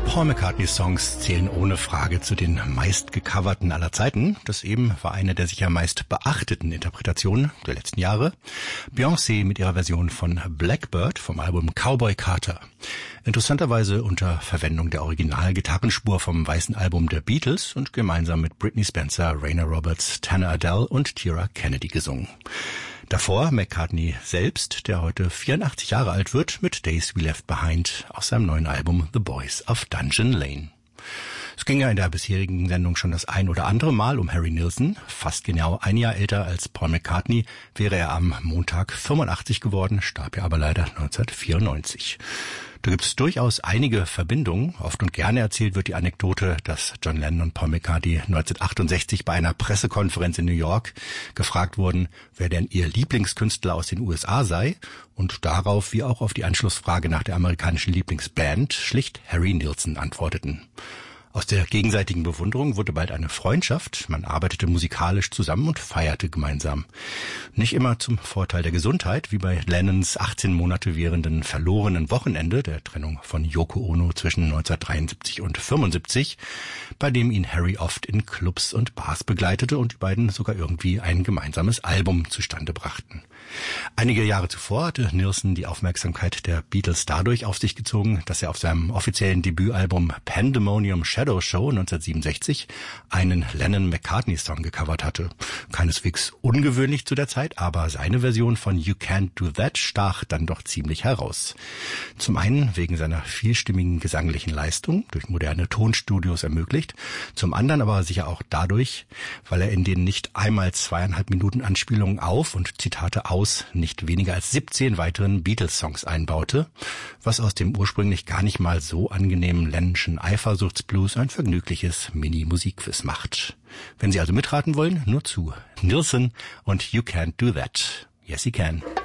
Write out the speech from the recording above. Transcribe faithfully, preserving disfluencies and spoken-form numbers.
Paul McCartney-Songs zählen ohne Frage zu den meistgecoverten aller Zeiten. Das eben war eine der sicher meist beachteten Interpretationen der letzten Jahre. Beyoncé mit ihrer Version von Blackbird vom Album Cowboy Carter. Interessanterweise unter Verwendung der Original-Gitarrenspur vom weißen Album der Beatles und gemeinsam mit Britney Spencer, Raina Roberts, Tanner Adele und Tira Kennedy gesungen. Davor McCartney selbst, der heute vierundachtzig Jahre alt wird, mit Days We Left Behind aus seinem neuen Album The Boys of Dungeon Lane. Es ging ja in der bisherigen Sendung schon das ein oder andere Mal um Harry Nilsson. Fast genau ein Jahr älter als Paul McCartney wäre er am Montag fünfundachtzig geworden, starb er aber leider neunzehnhundertvierundneunzig. Da gibt es durchaus einige Verbindungen. Oft und gerne erzählt wird die Anekdote, dass John Lennon und Paul McCartney neunzehnhundertachtundsechzig bei einer Pressekonferenz in New York gefragt wurden, wer denn ihr Lieblingskünstler aus den U S A sei und darauf wie auch auf die Anschlussfrage nach der amerikanischen Lieblingsband schlicht Harry Nilsson antworteten. Aus der gegenseitigen Bewunderung wurde bald eine Freundschaft. Man arbeitete musikalisch zusammen und feierte gemeinsam. Nicht immer zum Vorteil der Gesundheit, wie bei Lennons achtzehn Monate währenden verlorenen Wochenende, der Trennung von Yoko Ono zwischen neunzehnhundertdreiundsiebzig und fünfundsiebzig, bei dem ihn Harry oft in Clubs und Bars begleitete und die beiden sogar irgendwie ein gemeinsames Album zustande brachten. Einige Jahre zuvor hatte Nilsson die Aufmerksamkeit der Beatles dadurch auf sich gezogen, dass er auf seinem offiziellen Debütalbum Pandemonium Shadow Show neunzehnhundertsiebenundsechzig einen Lennon-McCartney-Song gecovert hatte. Keineswegs ungewöhnlich zu der Zeit, aber seine Version von You Can't Do That stach dann doch ziemlich heraus. Zum einen wegen seiner vielstimmigen gesanglichen Leistung, durch moderne Tonstudios ermöglicht, zum anderen aber sicher auch dadurch, weil er in den nicht einmal zweieinhalb Minuten Anspielungen auf und Zitate aus nicht weniger als siebzehn weiteren Beatles-Songs einbaute, was aus dem ursprünglich gar nicht mal so angenehmen Lennonschen Eifersuchtsblues ein vergnügliches Mini-Musikquiz macht. Wenn Sie also mitraten wollen, nur zu. Nilsson und You Can't Do That. Yes, he can.